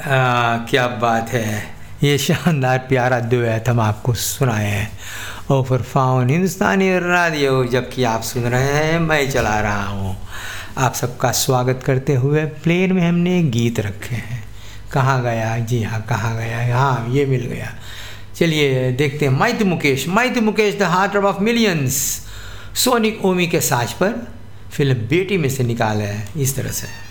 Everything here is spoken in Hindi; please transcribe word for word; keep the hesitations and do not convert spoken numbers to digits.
आ, क्या बात है, ये शानदार प्यारा दुएट हम आपको सुनाए हैं और फिर फाउन हिंदुस्तानी रेडियो, जबकि आप सुन रहे हैं मैं चला रहा हूँ। आप सबका स्वागत करते हुए प्लेन में हमने गीत रखे हैं। कहाँ गया, जी हाँ कहाँ गया, हाँ ये मिल गया। चलिए देखते हैं। Might Mukesh, might Mukesh the heart of millions, sonic ओमी के साज पर फिल्म बेटी में से निकाला है इस तरह से।